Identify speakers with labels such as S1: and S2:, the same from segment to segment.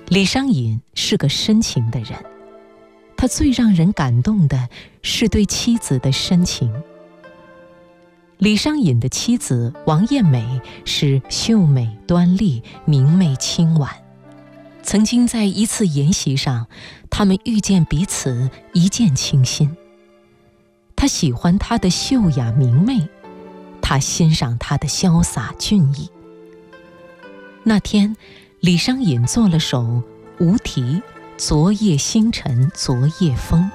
S1: 李商隐是个深情的人，他最让人感动的是对妻子的深情。李商隐的妻子王艳美是秀美端丽、明媚清婉。曾经在一次筵席上，他们遇见彼此，一见倾心。他喜欢她的秀雅明媚，他欣赏她的潇洒俊逸。那天，李商隐做了首无题《昨夜星辰昨夜风》。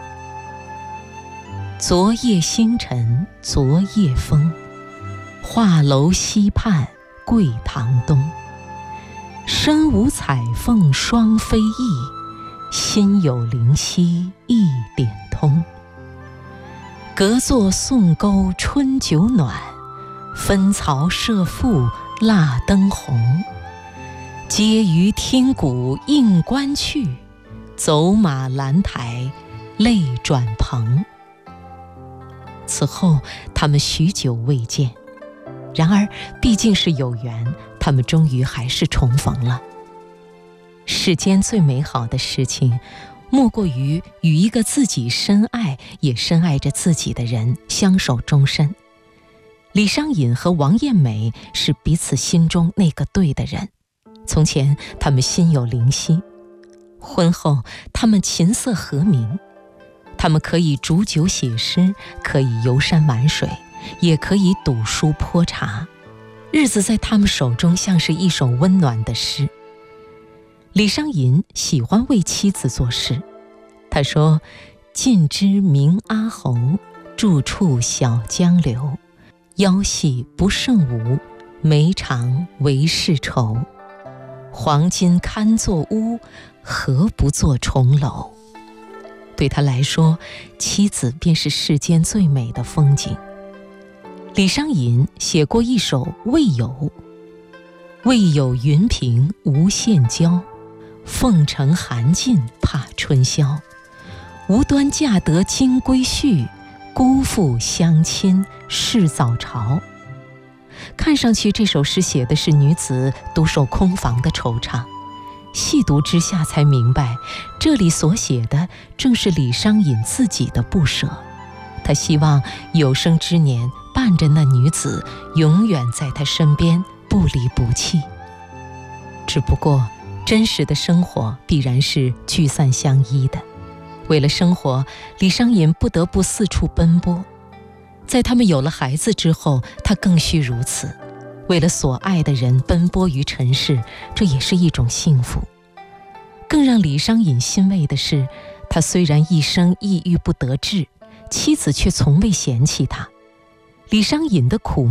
S1: 昨夜星辰昨夜风，画楼西畔桂堂东。身无彩凤双飞翼，心有灵犀一点通。隔座送钩春酒暖，分曹射覆蜡灯红。皆于听鼓应官去，走马兰台泪转蓬。此后他们许久未见，然而毕竟是有缘，他们终于还是重逢了。世间最美好的事情，莫过于与一个自己深爱也深爱着自己的人相守终身。李商隐和王艳美是彼此心中那个对的人。从前他们心有灵犀，婚后他们琴瑟和鸣。他们可以煮酒写诗，可以游山玩水，也可以读书泼茶。日子在他们手中像是一首温暖的诗。李商隐喜欢为妻子作诗，他说：近知名阿侯，住处小江流。腰细不胜舞，眉长为世愁。黄金堪作屋，何不作重楼？对他来说，妻子便是世间最美的风景。李商隐写过一首《未有》：未有云平无限娇，凤城寒尽怕春宵。无端嫁得金龟婿，辜负乡亲是早朝。看上去这首诗写的是女子独守空房的惆怅，细读之下才明白，这里所写的正是李商隐自己的不舍。他希望有生之年伴着那女子，永远在他身边，不离不弃。只不过真实的生活必然是聚散相依的，为了生活，李商隐不得不四处奔波。在他们有了孩子之后，他更需如此，为了所爱的人奔波于尘世，这也是一种幸福。更让李商隐欣慰的是，他虽然一生抑郁不得志，妻子却从未嫌弃他。李商隐的苦